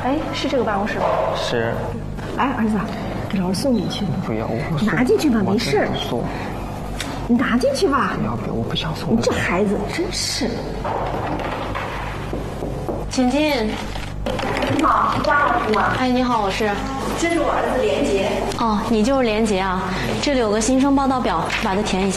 哎，是这个办公室吗？ 是。 哎，儿子，给老师送进去。 不要，我拿进去吧，没事。 送。 你拿进去吧。 不要，我不想送。 你这孩子真是。 请进。 你好，是张老师吗？ 哎，你好，我是。 这是我儿子连杰。 哦，你就是连杰啊？这里有个新生报到表，把它填一下。